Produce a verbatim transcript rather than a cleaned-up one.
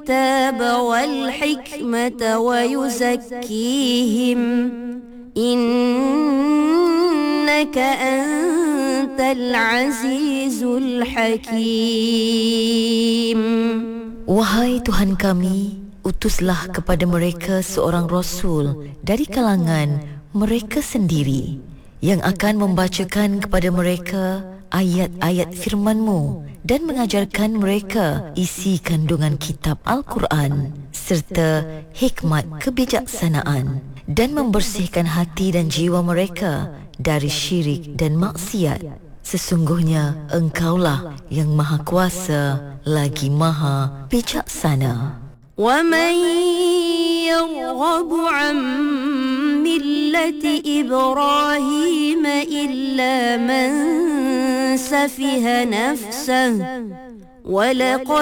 الكتاب والحكمة ويزكيهم إنك أنت العزيز الحكيم. Wahai Tuhan kami, utuslah kepada mereka seorang Rasul dari kalangan mereka sendiri yang akan membacakan kepada mereka ayat-ayat firman-Mu dan mengajarkan mereka isi kandungan kitab Al-Quran serta hikmat kebijaksanaan dan membersihkan hati dan jiwa mereka dari syirik dan maksiat. Sesungguhnya Engkaulah yang Maha Kuasa lagi Maha Bijaksana. وَمَنْ يَرْغَبُ عَنْ مِلَّةِ إِبْرَاهِيمَ إِلَّا مَنْ سَفِهَ نَفْسَهُ وَلَقَدْ